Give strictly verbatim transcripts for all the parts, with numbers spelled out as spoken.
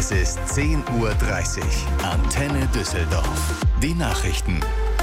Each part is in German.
Es ist zehn Uhr dreißig. Antenne Düsseldorf. Die Nachrichten.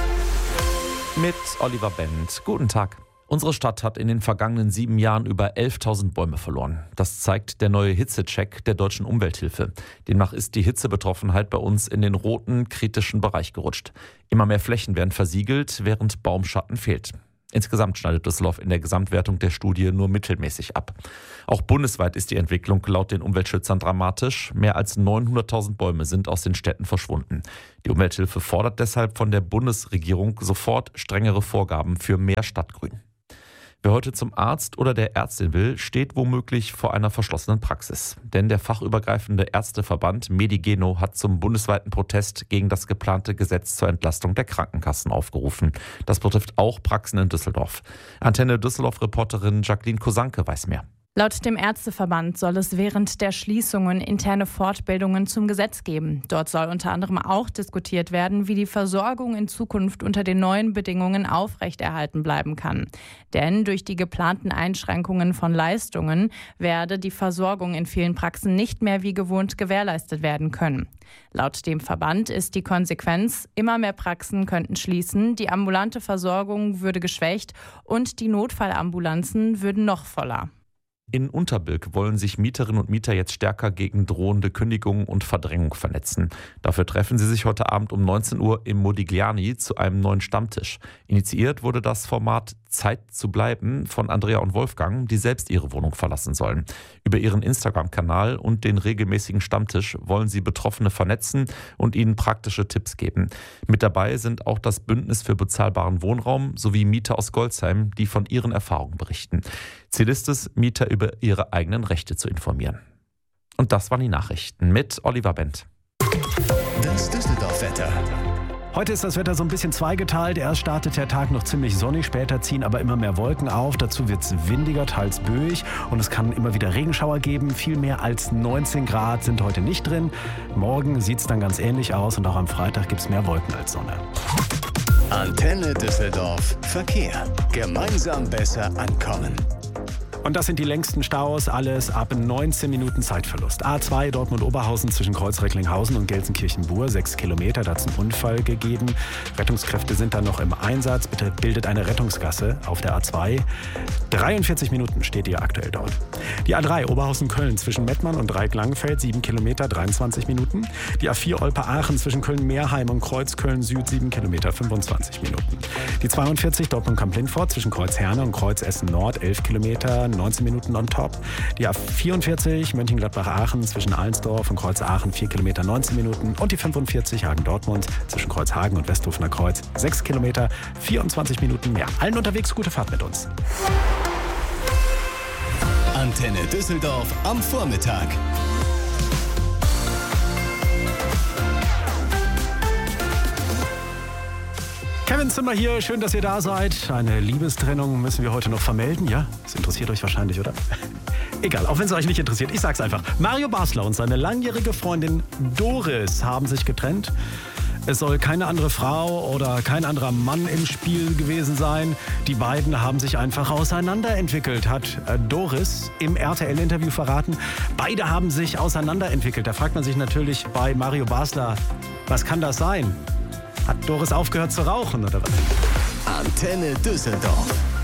Mit Oliver Bent. Guten Tag. Unsere Stadt hat in den vergangenen sieben Jahren über elftausend Bäume verloren. Das zeigt der neue Hitzecheck der Deutschen Umwelthilfe. Demnach ist die Hitzebetroffenheit bei uns in den roten, kritischen Bereich gerutscht. Immer mehr Flächen werden versiegelt, während Baumschatten fehlt. Insgesamt schneidet Düsseldorf in der Gesamtwertung der Studie nur mittelmäßig ab. Auch bundesweit ist die Entwicklung laut den Umweltschützern dramatisch. Mehr als neunhunderttausend Bäume sind aus den Städten verschwunden. Die Umwelthilfe fordert deshalb von der Bundesregierung sofort strengere Vorgaben für mehr Stadtgrün. Wer heute zum Arzt oder der Ärztin will, steht womöglich vor einer verschlossenen Praxis. Denn der fachübergreifende Ärzteverband Medigeno hat zum bundesweiten Protest gegen das geplante Gesetz zur Entlastung der Krankenkassen aufgerufen. Das betrifft auch Praxen in Düsseldorf. Antenne Düsseldorf-Reporterin Jacqueline Kosanke weiß mehr. Laut dem Ärzteverband soll es während der Schließungen interne Fortbildungen zum Gesetz geben. Dort soll unter anderem auch diskutiert werden, wie die Versorgung in Zukunft unter den neuen Bedingungen aufrechterhalten bleiben kann. Denn durch die geplanten Einschränkungen von Leistungen werde die Versorgung in vielen Praxen nicht mehr wie gewohnt gewährleistet werden können. Laut dem Verband ist die Konsequenz, immer mehr Praxen könnten schließen, die ambulante Versorgung würde geschwächt und die Notfallambulanzen würden noch voller. In Unterbilk wollen sich Mieterinnen und Mieter jetzt stärker gegen drohende Kündigungen und Verdrängung vernetzen. Dafür treffen sie sich heute Abend um neunzehn Uhr im Modigliani zu einem neuen Stammtisch. Initiiert wurde das Format Zeit zu bleiben von Andrea und Wolfgang, die selbst ihre Wohnung verlassen sollen. Über ihren Instagram-Kanal und den regelmäßigen Stammtisch wollen sie Betroffene vernetzen und ihnen praktische Tipps geben. Mit dabei sind auch das Bündnis für bezahlbaren Wohnraum sowie Mieter aus Golzheim, die von ihren Erfahrungen berichten. Ziel ist es, Mieter über ihre eigenen Rechte zu informieren. Und das waren die Nachrichten mit Oliver Bent. Das Düsseldorf-Wetter. Heute ist das Wetter so ein bisschen zweigeteilt. Erst startet der Tag noch ziemlich sonnig, später ziehen aber immer mehr Wolken auf. Dazu wird es windiger, teils böig und es kann immer wieder Regenschauer geben. Viel mehr als neunzehn Grad sind heute nicht drin. Morgen sieht es dann ganz ähnlich aus und auch am Freitag gibt es mehr Wolken als Sonne. Antenne Düsseldorf. Verkehr. Gemeinsam besser ankommen. Und das sind die längsten Staus, alles ab neunzehn Minuten Zeitverlust. A zwei Dortmund-Oberhausen zwischen Kreuz-Recklinghausen und Gelsenkirchen-Bur, sechs Kilometer, da hat es einen Unfall gegeben. Rettungskräfte sind dann noch im Einsatz, bitte bildet eine Rettungsgasse auf der A zwei. dreiundvierzig Minuten steht ihr aktuell dort. Die A drei Oberhausen-Köln zwischen Mettmann und Dreieck-Langenfeld, sieben Kilometer, dreiundzwanzig Minuten. Die A vier Olpe-Aachen zwischen Köln-Meerheim und Kreuz-Köln-Süd, sieben Kilometer, fünfundzwanzig Minuten. Die zweiundvierzig Dortmund-Kamp-Lindfort zwischen Kreuz-Herne und Kreuz-Essen-Nord, elf Kilometer, neunzehn Minuten on top. Die A vierundvierzig Mönchengladbach-Aachen zwischen Allensdorf und Kreuz-Aachen, vier Kilometer, neunzehn Minuten. Und die fünfundvierzig Hagen-Dortmund zwischen Kreuzhagen und Westhofener Kreuz, sechs Kilometer, vierundzwanzig Minuten mehr. Allen unterwegs gute Fahrt mit uns. Antenne Düsseldorf am Vormittag. Kevin Zimmer hier, schön, dass ihr da seid. Eine Liebestrennung müssen wir heute noch vermelden, ja? Das interessiert euch wahrscheinlich, oder? Egal, auch wenn es euch nicht interessiert, ich sag's einfach. Mario Basler und seine langjährige Freundin Doris haben sich getrennt. Es soll keine andere Frau oder kein anderer Mann im Spiel gewesen sein. Die beiden haben sich einfach auseinanderentwickelt, hat Doris im R T L-Interview verraten. Beide haben sich auseinanderentwickelt. Da fragt man sich natürlich bei Mario Basler, was kann das sein? Hat Doris aufgehört zu rauchen oder was? Antenne Düsseldorf.